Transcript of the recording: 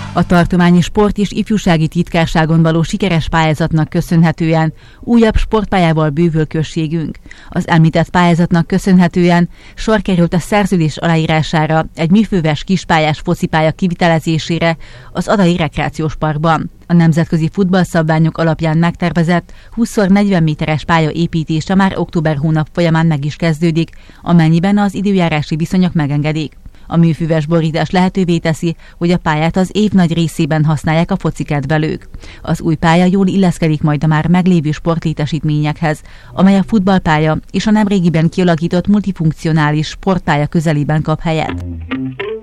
A tartományi sport és ifjúsági titkárságon való sikeres pályázatnak köszönhetően újabb sportpályával bővül községünk. Az említett pályázatnak köszönhetően sor került a szerződés aláírására egy műfőves kispályás focipálya kivitelezésére az Adai Rekreációs Parkban. A nemzetközi futballszabványok alapján megtervezett 20x40 méteres pálya építése már október hónap folyamán meg is kezdődik, amennyiben az időjárási viszonyok megengedik. A műfüves borítás lehetővé teszi, hogy a pályát az év nagy részében használják a focikedvelők. Az új pálya jól illeszkedik majd a már meglévő sportlétesítményekhez, amely a futballpálya és a nemrégiben kialakított multifunkcionális sportpálya közelében kap helyet.